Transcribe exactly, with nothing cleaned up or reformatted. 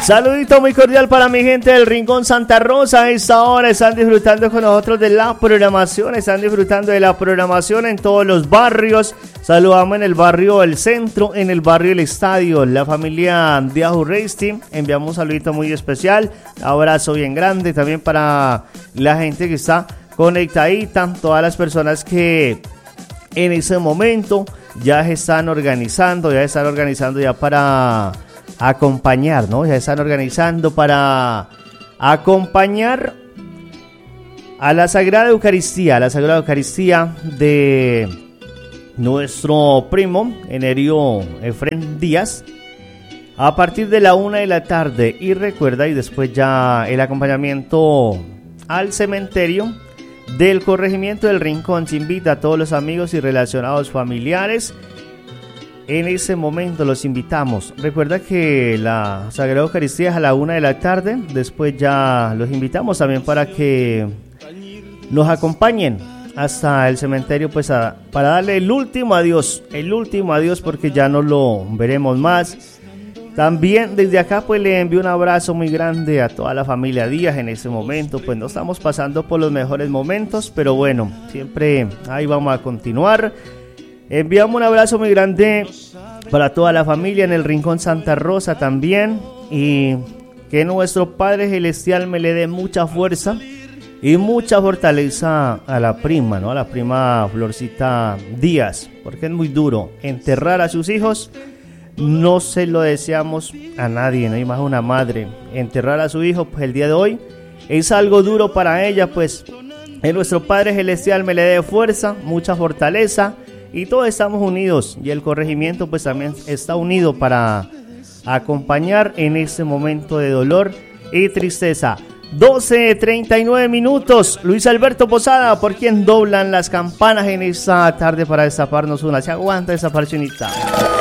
Saludito muy cordial para mi gente del Rincón Santa Rosa. A esta hora están disfrutando con nosotros de la programación, están disfrutando de la programación en todos los barrios. Saludamos en el barrio El Centro, en el barrio El Estadio, la familia de Ajurreisti. Enviamos un saludito muy especial, abrazo bien grande también para la gente que está conectadita, todas las personas que en ese momento ya se están organizando, ya están organizando ya para acompañar, ¿no? Ya están organizando para acompañar a la Sagrada Eucaristía, a la Sagrada Eucaristía de nuestro primo Enerio Efren Díaz a partir de la una de la tarde. Y recuerda, y después ya el acompañamiento al cementerio del corregimiento del Rincón. Se invita a todos los amigos y relacionados familiares. En ese momento los invitamos. Recuerda que la Sagrada Eucaristía es a la una de la tarde. Después ya los invitamos también para que nos acompañen hasta el cementerio, pues a, para darle el último adiós. El último adiós, porque ya no lo veremos más. También desde acá pues le envío un abrazo muy grande a toda la familia Díaz. En ese momento pues no estamos pasando por los mejores momentos, pero bueno, siempre ahí vamos a continuar. Enviamos un abrazo muy grande para toda la familia en el Rincón Santa Rosa también, y que nuestro Padre Celestial me le dé mucha fuerza y mucha fortaleza a la prima, ¿no? A la prima Florcita Díaz, porque es muy duro enterrar a sus hijos. No se lo deseamos a nadie, no hay más una madre. Enterrar a su hijo pues el día de hoy es algo duro para ella, pues que nuestro Padre Celestial me le dé fuerza, mucha fortaleza. Y todos estamos unidos, y el corregimiento pues también está unido para acompañar en este momento de dolor y tristeza. doce treinta y nueve minutos. Luis Alberto Posada, por quien doblan las campanas en esta tarde para destaparnos una. Se aguanta esa parchinita.